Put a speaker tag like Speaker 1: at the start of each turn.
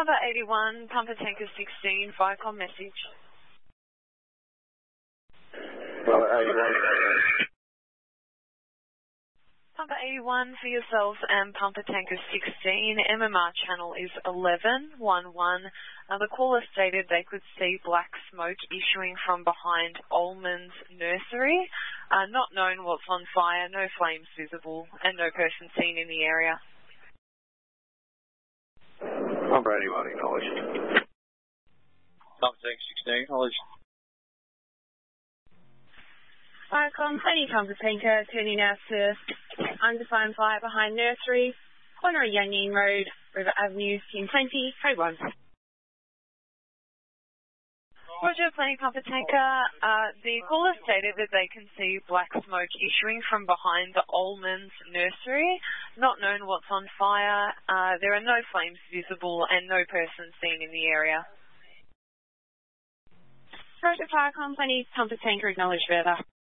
Speaker 1: Pumper 81, Pumper Tanker 16, Viacom message.
Speaker 2: Pumper 81.
Speaker 1: Pumper 81 for yourselves and Pumper Tanker 16, MMR channel is 1111. The caller stated they could see black smoke issuing from behind Ullman's nursery. Not known what's on fire, no flames visible, and no person seen in the area.
Speaker 2: Pumper 81, acknowledged.
Speaker 3: Pumper Tanker 16, acknowledged.
Speaker 4: Viacom, any Pumper Tanker, turning out to undefined fire behind nursery, corner of Yanging Road, River Avenue, Team 20, code 1.
Speaker 1: Roger, Plenty Pumper Tanker. The caller stated that they can see black smoke issuing from behind the Ullman's nursery. Not known what's on fire. There are no flames visible and no person seen in the area.
Speaker 4: Roger, Viacom, Plenty Pumper Tanker, acknowledged further.